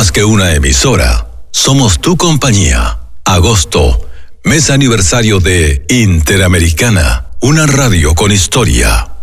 más que una emisora, somos tu compañía. Agosto, mes aniversario de Interamericana, una radio con historia.